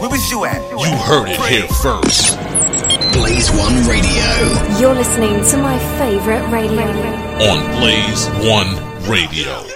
Where was you at? You heard it here first. Blaze One Radio. You're listening to my favorite radio. On Blaze One Radio.